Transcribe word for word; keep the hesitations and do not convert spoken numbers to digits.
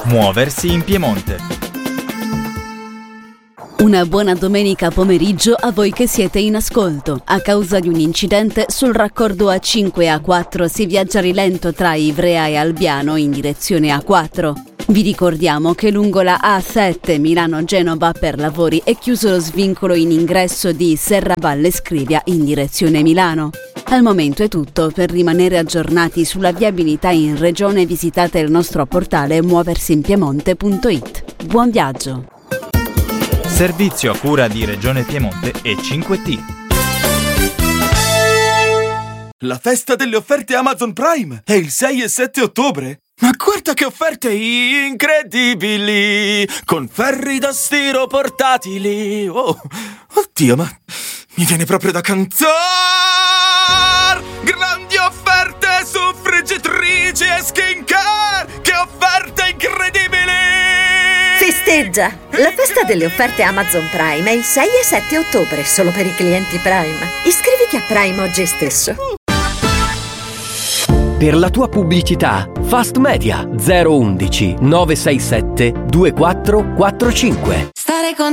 Muoversi in Piemonte. Una buona domenica pomeriggio a voi che siete in ascolto. A causa di un incidente sul raccordo A cinque e A quattro si viaggia a rilento tra Ivrea e Albiano in direzione A quattro. Vi ricordiamo che lungo la A sette Milano-Genova per lavori è chiuso lo svincolo in ingresso di Serravalle Scrivia in direzione Milano. Al momento è tutto. Per rimanere aggiornati sulla viabilità in regione visitate il nostro portale muoversinpiemonte punto it. Buon viaggio! Servizio a cura di Regione Piemonte e cinque T. La festa delle offerte Amazon Prime è il sei e sette ottobre. Ma guarda che offerte incredibili! Con ferri da stiro portatili. Oh, oddio, ma mi viene proprio da cantare! Grandi offerte su friggitrici e skincare! Che offerte incredibili! Festeggia! La festa delle offerte Amazon Prime è il sei e sette ottobre, solo per i clienti Prime. Iscriviti a Prime oggi stesso. Per la tua pubblicità, Fast Media zero uno uno nove sei sette due quattro quattro cinque. Stare con